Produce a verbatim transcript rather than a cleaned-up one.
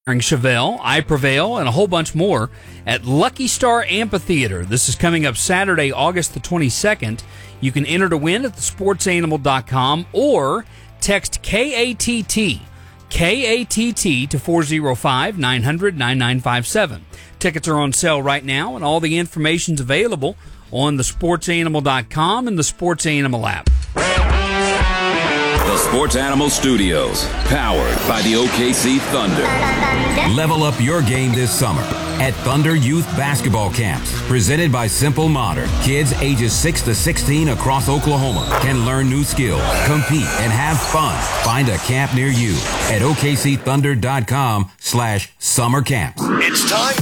Chevelle, I Prevail, and a whole bunch more at Lucky Star Amphitheater. This is coming up Saturday, August the twenty-second. You can enter to win at the sports animal dot com or text K A T T, K A T T to four oh five, nine hundred, ninety-nine fifty-seven. Tickets are on sale right now, and all the information's available on the sports animal dot com and the Sports Animal app. The Sports Animal Studios, powered by the O K C Thunder. Level up your game this summer at Thunder Youth Basketball Camps, presented by Simple Modern. Kids ages six to sixteen across Oklahoma can learn new skills, compete, and have fun. Find a camp near you at O K C Thunder dot com slash summer camps. It's time